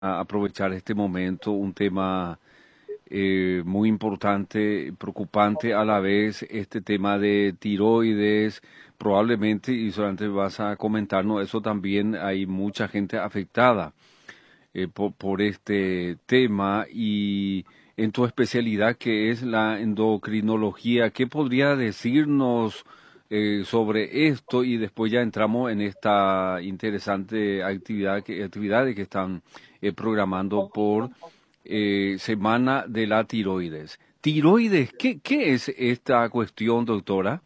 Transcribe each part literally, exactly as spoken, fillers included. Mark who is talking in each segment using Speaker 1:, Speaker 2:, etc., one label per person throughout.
Speaker 1: a aprovechar este momento, un tema eh, muy importante, preocupante a la vez, este tema de tiroides, probablemente, y solamente vas a comentarnos eso también, hay mucha gente afectada eh, por, por este tema y en tu especialidad que es la endocrinología, ¿qué podría decirnos eh, sobre esto? Y después ya entramos en esta interesante actividad que, actividades que están eh, programando por eh, Semana de la Tiroides. Tiroides, ¿qué, qué es esta cuestión, doctora?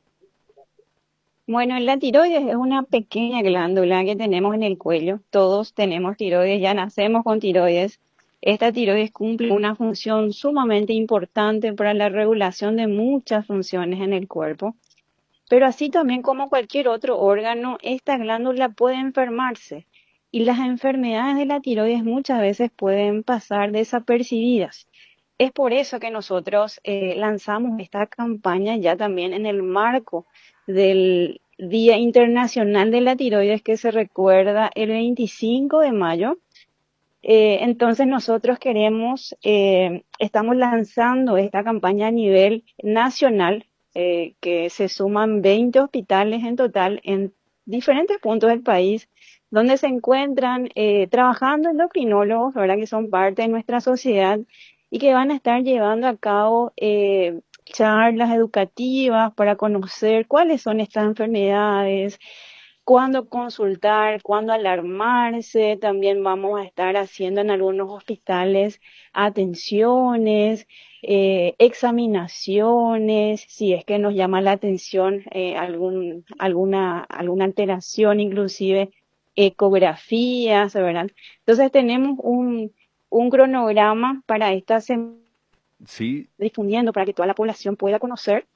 Speaker 2: Bueno, la tiroides es una pequeña glándula que tenemos en el cuello. Todos tenemos tiroides, ya nacemos con tiroides. Esta tiroides cumple una función sumamente importante para la regulación de muchas funciones en el cuerpo. Pero así también como cualquier otro órgano, esta glándula puede enfermarse. Y las enfermedades de la tiroides muchas veces pueden pasar desapercibidas. Es por eso que nosotros eh, lanzamos esta campaña ya también en el marco del Día Internacional de la Tiroides que se recuerda el veinticinco de mayo. Eh, entonces nosotros queremos, eh, estamos lanzando esta campaña a nivel nacional, eh, que se suman veinte hospitales en total en diferentes puntos del país, donde se encuentran eh, trabajando endocrinólogos, ¿verdad? Que son parte de nuestra sociedad y que van a estar llevando a cabo eh, charlas educativas para conocer cuáles son estas enfermedades, cuándo consultar, cuándo alarmarse. También vamos a estar haciendo en algunos hospitales atenciones, eh, examinaciones, si es que nos llama la atención eh, algún, alguna, alguna alteración, inclusive ecografías, ¿verdad? Entonces tenemos un, un cronograma para esta semana
Speaker 1: Sí,
Speaker 2: difundiendo para que toda la población pueda conocer,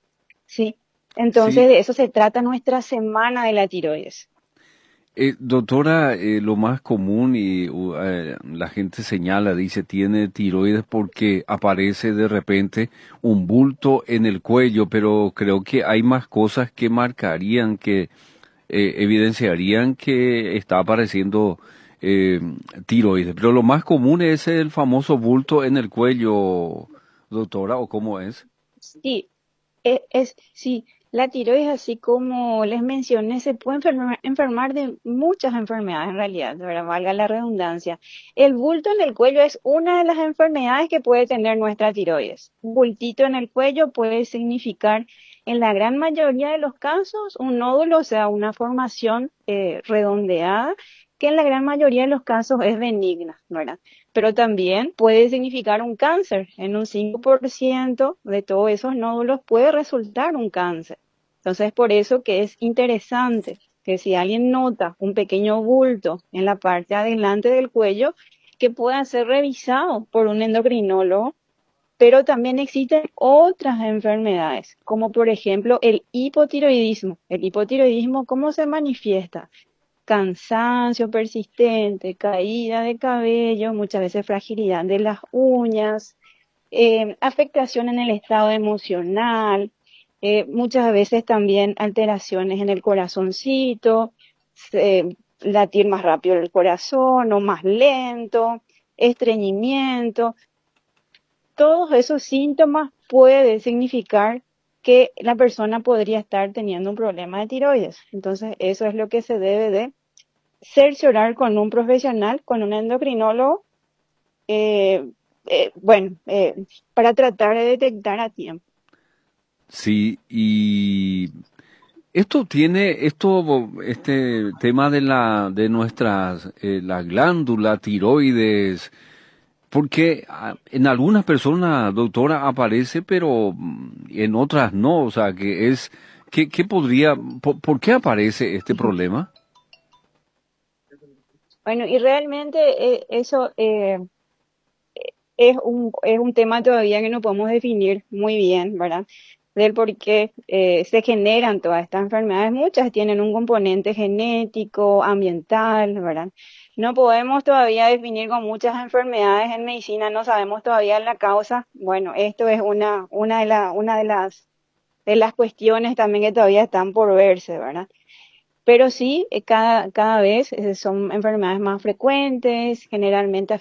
Speaker 2: ¿sí? Entonces
Speaker 1: sí.
Speaker 2: de eso se trata nuestra semana de la tiroides.
Speaker 1: Eh, doctora, eh, lo más común y uh, eh, la gente señala, dice, tiene tiroides porque aparece de repente un bulto en el cuello, pero creo que hay más cosas que marcarían, que eh, evidenciarían que está apareciendo eh, tiroides. Pero lo más común es el famoso bulto en el cuello, doctora, ¿o cómo es?
Speaker 2: Sí, e- es, sí, la tiroides, así como les mencioné, se puede enfermar, enfermar de muchas enfermedades en realidad, de verdad, valga la redundancia. El bulto en el cuello es una de las enfermedades que puede tener nuestra tiroides. Un bultito en el cuello puede significar, en la gran mayoría de los casos, un nódulo, o sea, una formación eh, redondeada, que en la gran mayoría de los casos es benigna, ¿verdad? Pero también puede significar un cáncer. En un cinco por ciento de todos esos nódulos puede resultar un cáncer. Entonces, es por eso que es interesante que si alguien nota un pequeño bulto en la parte adelante del cuello, que pueda ser revisado por un endocrinólogo. Pero también existen otras enfermedades, como por ejemplo el hipotiroidismo. El hipotiroidismo, ¿cómo se manifiesta? Cansancio persistente, caída de cabello, muchas veces fragilidad de las uñas, eh, afectación en el estado emocional, eh, muchas veces también alteraciones en el corazoncito, se- latir más rápido el corazón o más lento, estreñimiento. Todos esos síntomas pueden significar que la persona podría estar teniendo un problema de tiroides. Entonces, eso es lo que se debe de cerciorar con un profesional, con un endocrinólogo, eh, eh, bueno, eh, para tratar de detectar a tiempo.
Speaker 1: Sí, y esto tiene, esto, este tema de la, de nuestras, eh, la glándula tiroides, porque ah, en algunas personas, doctora, aparece, pero mm, en otras no, o sea, que es, ¿qué, qué podría, por, por qué aparece este problema?
Speaker 2: Bueno, y realmente eh, eso eh, es un, es un tema todavía que no podemos definir muy bien, ¿verdad? Del por qué eh, se generan todas estas enfermedades. Muchas tienen un componente genético, ambiental, ¿verdad? No podemos todavía definir con muchas enfermedades en medicina, no sabemos todavía la causa. Bueno, esto es una, una de la, una de las, de las cuestiones también que todavía están por verse, ¿verdad? pero sí, eh, cada, cada vez eh, son enfermedades más frecuentes, generalmente